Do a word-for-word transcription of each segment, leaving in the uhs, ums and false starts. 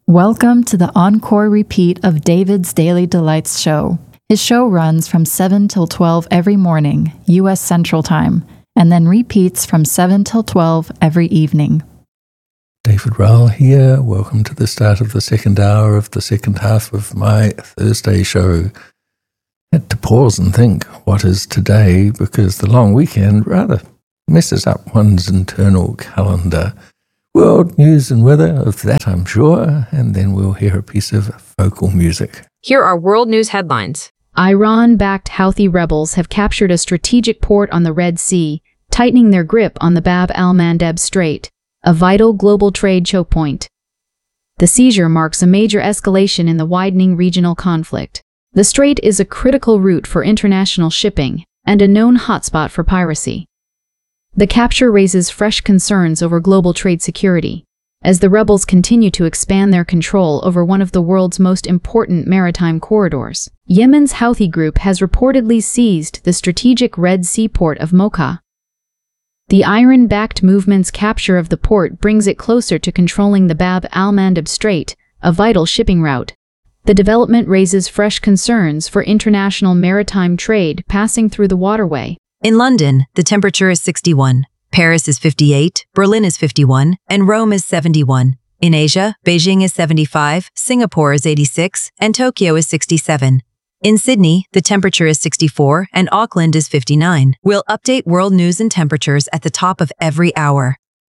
Welcome to the encore repeat of David's Daily Delights show. His show runs from seven till twelve every morning, U S Central Time, and then repeats from seven till twelve every evening. David Rowell here. Welcome to the start of the second hour of the second half of my Thursday show. Had to pause and think, what is today? Because the long weekend rather messes up one's internal calendar. World news and weather, of that I'm sure, and then we'll hear a piece of vocal music. Here are world news headlines. Iran-backed Houthi rebels have captured a strategic port on the Red Sea, tightening their grip on the Bab al-Mandeb Strait, a vital global trade choke point. The seizure marks a major escalation in the widening regional conflict. The strait is a critical route for international shipping and a known hotspot for piracy. The capture raises fresh concerns over global trade security, as the rebels continue to expand their control over one of the world's most important maritime corridors. Yemen's Houthi group has reportedly seized the strategic Red Sea port of Mocha. The Iran-backed movement's capture of the port brings it closer to controlling the Bab al-Mandeb Strait, a vital shipping route. The development raises fresh concerns for international maritime trade passing through the waterway. In London, the temperature is sixty-one, Paris is fifty-eight, Berlin is fifty-one, and Rome is seventy-one. In Asia, Beijing is seventy-five, Singapore is eighty-six, and Tokyo is sixty-seven. In Sydney, the temperature is sixty-four, and Auckland is fifty-nine. We'll update world news and temperatures at the top of every hour.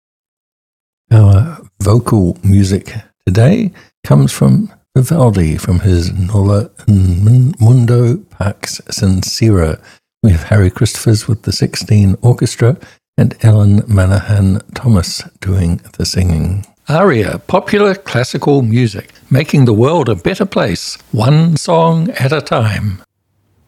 Our vocal music today comes from Vivaldi from his Nola in Mundo Pax Sincera. We have Harry Christophers with the sixteen Orchestra and Ellen Manahan Thomas doing the singing. Aria, popular classical music, making the world a better place, one song at a time.